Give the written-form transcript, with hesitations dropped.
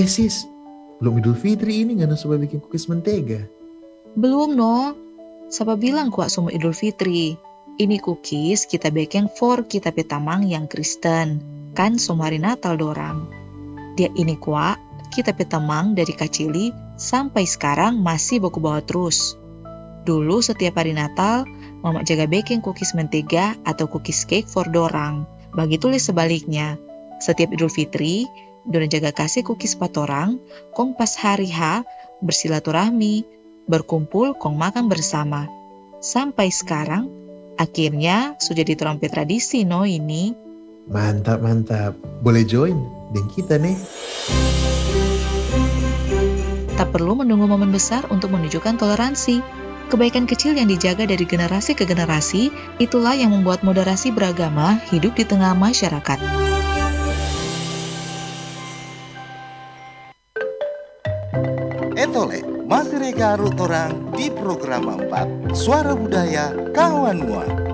Sis, belum Idul Fitri ini nggak coba bikin cookies mentega. Belum no. Siapa bilang kuat semua Idul Fitri? Ini cookies kita bikin for kita petamang yang Kristen. Kan semua hari Natal dorang. Dia ini kuat kita petamang dari kacili sampai sekarang masih baku bawa terus. Dulu setiap hari Natal, Mama jaga baking cookies mentega atau cookies cake for dorang. Begitulah sebaliknya. Setiap Idul Fitri, Dona jaga kasih cookies patorang, kong pas hari H bersilaturahmi, berkumpul kong makan bersama. Sampai sekarang, akhirnya sudah diterompet tradisi no ini. Mantap. Boleh join dan kita nih. Tak perlu menunggu momen besar untuk menunjukkan toleransi. Kebaikan kecil yang dijaga dari generasi ke generasi, itulah yang membuat moderasi beragama hidup di tengah masyarakat. Etole, masih rega arut orang di program 4 Suara Budaya Kawan Mua.